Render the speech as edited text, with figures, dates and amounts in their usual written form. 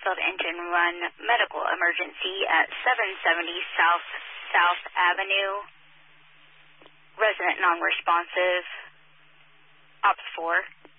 Springfield Engine Run medical emergency at 770 South Avenue. Resident non-responsive. Ops 4.